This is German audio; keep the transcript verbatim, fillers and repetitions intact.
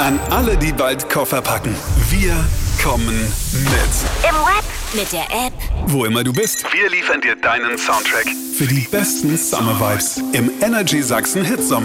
An alle, die bald Koffer packen. Wir kommen mit. Im Web, mit der App. Wo immer du bist, wir liefern dir deinen Soundtrack für die besten Summer Vibes im Energy Sachsen Hitsommer.